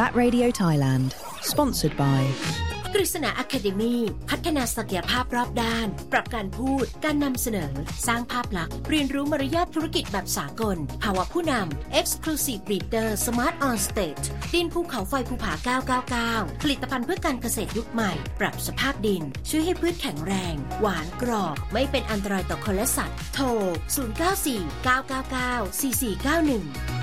That Radio Thailand Sponsored by กฤษณา Academy พัฒนาศักยภาพรอบด้านปรับการพูดการนำเสนอสร้างภาพลักษณ์เรียนรู้มารยาทธุรกิจแบบสากลภาวะผู้นำ Exclusive Leader Smart on Stage ดินภูเขาไฟภูผา999ผลิตภัณฑ์เพื่อการเกษตรยุคใหม่ปรับสภาพดินช่วยให้พืชแข็งแรงหวานกรอบไม่เป็นอันตรายต่อคนและสัตว์โทร0949994491